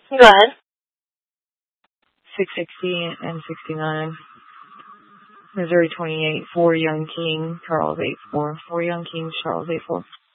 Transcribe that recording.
Go ahead. 660 and 69. Missouri 28, 4 Young King, Charles 8-4. 4 Young Kings, Charles 8-4.